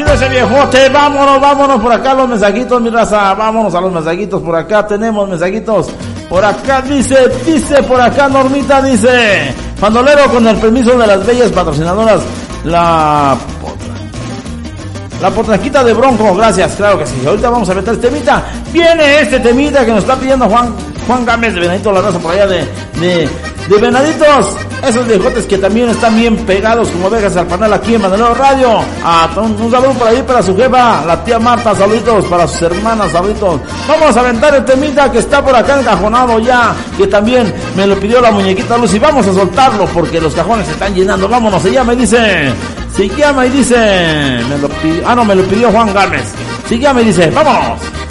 chido ese viejote. Vámonos por acá los mensajitos, mi raza. Vámonos a los mensajitos por acá. Tenemos mensajitos por acá. Dice por acá Normita, dice: bandolero, con el permiso de las bellas patrocinadoras, la potraquita de Bronco, gracias, claro que sí. Ahorita vamos a meter este temita. Viene este temita que nos está pidiendo Juan Gámez de Venadito La Raza, por allá de Venaditos. Esos viejotes que también están bien pegados como ovejas al panal aquí en Bandolero Radio. Un saludo por ahí para su jefa, la tía Marta, saluditos para sus hermanas, saluditos. Vamos a aventar el temita que está por acá encajonado ya, que también me lo pidió la muñequita Lucy. Vamos a soltarlo porque los cajones se están llenando. Vámonos, me dice, me lo pidió Juan Gámez. Me dice, vámonos.